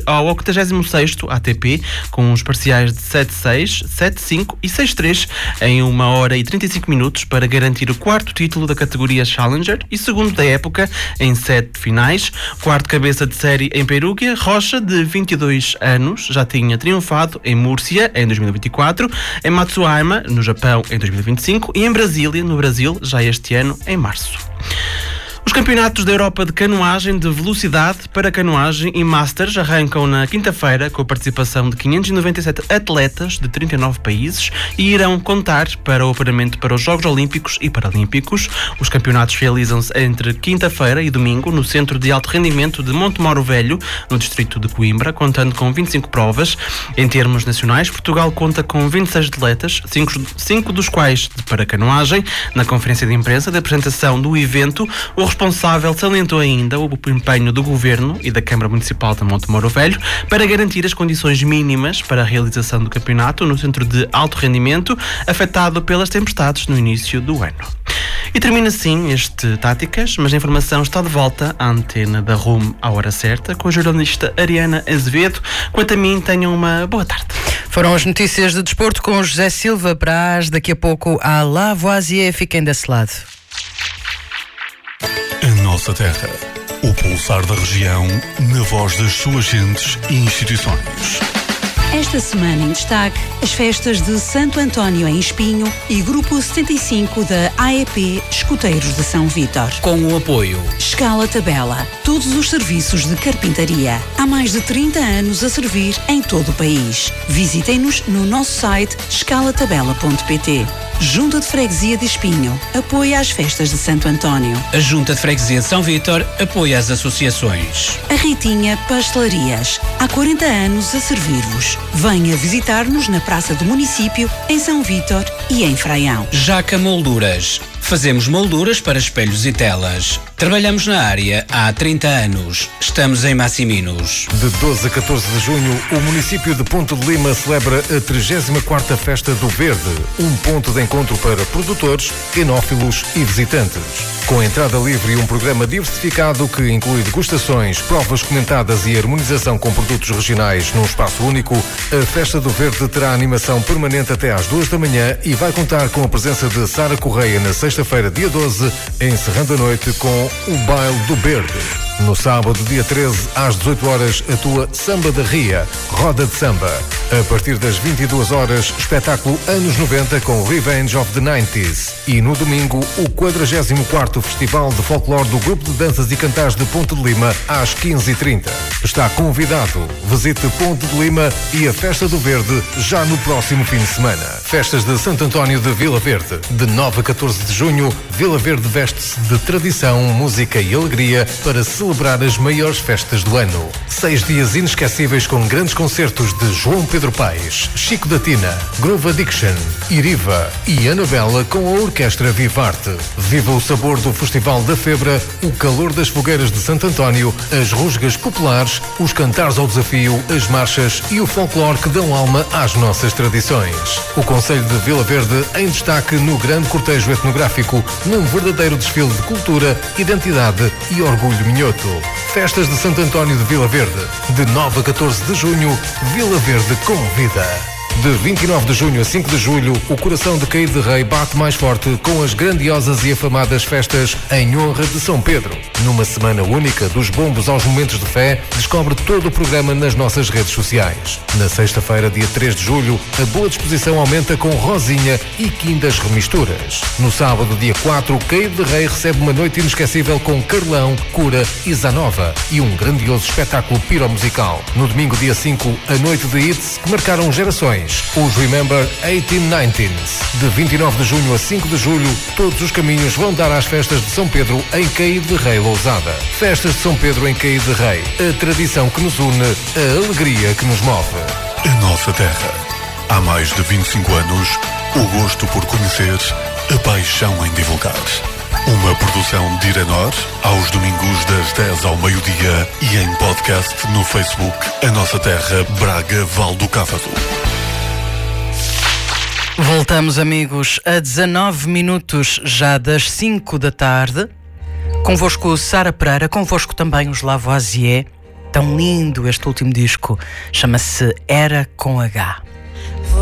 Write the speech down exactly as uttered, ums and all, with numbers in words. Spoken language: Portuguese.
ao oitagésimo sexto A T P, com os parciais de sete seis, sete cinco e seis três em uma hora e trinta e cinco minutos para garantir o quarto título da categoria Challenger e segundo da época em sete finais. Quarto cabeça de série em Perugia, Rocha, de vinte e dois anos, já tinha triunfado em Múrcia em dois mil e vinte e quatro, em Matsushima, no Japão, em dois mil e vinte e cinco e em Brasília, no Brasil, já este ano, em março. Os campeonatos da Europa de canoagem de velocidade para canoagem e Masters arrancam na quinta-feira com a participação de quinhentos e noventa e sete atletas de trinta e nove países e irão contar para o apuramento para os Jogos Olímpicos e Paralímpicos. Os campeonatos realizam-se entre quinta-feira e domingo no Centro de Alto Rendimento de Montemoro Velho, no distrito de Coimbra, contando com vinte e cinco provas. Em termos nacionais, Portugal conta com vinte e seis atletas, cinco dos quais para canoagem. Na conferência de imprensa de apresentação do evento, o responsável salientou ainda o empenho do Governo e da Câmara Municipal de Montemoro Velho para garantir as condições mínimas para a realização do campeonato no centro de alto rendimento afetado pelas tempestades no início do ano. E termina assim este Táticas, mas a informação está de volta à antena da Rumo à hora certa com a jornalista Ariana Azevedo. Quanto a mim, tenham uma boa tarde. Foram as notícias de desporto com José Silva Braz. Daqui a pouco a Lavoisier. Fiquem desse lado. A nossa terra, o pulsar da região, na voz das suas gentes e instituições. Esta semana em destaque, as festas de Santo António em Espinho e Grupo setenta e cinco da A E P Escuteiros de São Vítor. Com o apoio Escala Tabela, todos os serviços de carpintaria. Há mais de trinta anos a servir em todo o país. Visitem-nos no nosso site escala tabela ponto pt. Junta de Freguesia de Espinho apoia as festas de Santo António. A Junta de Freguesia de São Vítor apoia as associações. A Ritinha Pastelarias, há quarenta anos a servir-vos. Venha visitar-nos na Praça do Município, em São Vítor e em Fraião. Jaca Molduras. Fazemos molduras para espelhos e telas. Trabalhamos na área há trinta anos. Estamos em Massiminos. De doze a catorze de junho, o município de Ponte de Lima celebra a trigésima quarta Festa do Verde, um ponto de encontro para produtores, enófilos e visitantes. Com entrada livre e um programa diversificado que inclui degustações, provas comentadas e harmonização com produtos regionais num espaço único, a Festa do Verde terá animação permanente até às duas da manhã e vai contar com a presença de Sara Correia na sexta-feira, dia doze, encerrando a noite com o Baile do Verde. No sábado, dia treze, às dezoito horas, atua Samba da Ria, Roda de Samba. A partir das vinte e duas horas, espetáculo Anos noventa com Revenge of the nineties. E no domingo, o quadragésimo quarto Festival de Folclore do Grupo de Danças e Cantares de Ponte de Lima, às quinze e trinta. Está convidado. Visite Ponte de Lima e a Festa do Verde já no próximo fim de semana. Festas de Santo António de Vila Verde. De nove a catorze de junho, Vila Verde veste-se de tradição, música e alegria para celebrar as maiores festas do ano. Seis dias inesquecíveis com grandes concertos de João Pedro Paes, Chico da Tina, Groove Addiction, Iriva e Anabela com a Orquestra Vivarte. Viva o sabor do Festival da Febra, o calor das fogueiras de Santo António, as rusgas populares, os cantares ao desafio, as marchas e o folclore que dão alma às nossas tradições. O Concelho de Vila Verde em destaque no grande cortejo etnográfico, num verdadeiro desfile de cultura, identidade e orgulho minhoto. Festas de Santo António de Vila Verde. De nove a catorze de junho, Vila Verde convida. De vinte e nove de junho a cinco de julho, o coração de Caído de Rei bate mais forte com as grandiosas e afamadas festas em honra de São Pedro. Numa semana única, dos bombos aos momentos de fé, descobre todo o programa nas nossas redes sociais. Na sexta-feira, dia três de julho, a boa disposição aumenta com Rosinha e Quindas Remisturas. No sábado, dia quatro, Caído de Rei recebe uma noite inesquecível com Carlão, Cura e Zanova e um grandioso espetáculo piromusical. No domingo, dia cinco, a noite de hits que marcaram gerações. Os Remember eighteen nineteens. De vinte e nove de junho a cinco de julho, todos os caminhos vão dar às festas de São Pedro em Caído de Rei Lousada. Festas de São Pedro em Caído de Rei. A tradição que nos une, a alegria que nos move. A nossa terra. Há mais de vinte e cinco anos, o gosto por conhecer, a paixão em divulgar. Uma produção de Irenor, aos domingos das dez ao meio-dia e em podcast no Facebook A Nossa Terra, Braga, Val do Cávado. Voltamos, amigos, a dezanove minutos já das cinco da tarde. Convosco Sara Pereira, convosco também os Lavoisier. Tão lindo este último disco. Chama-se Era com H.